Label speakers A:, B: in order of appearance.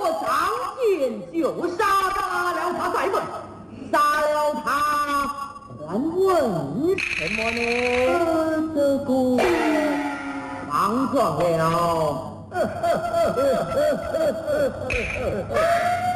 A: 我上前就杀了他再问，杀了他还问什么呢？这个莽撞了。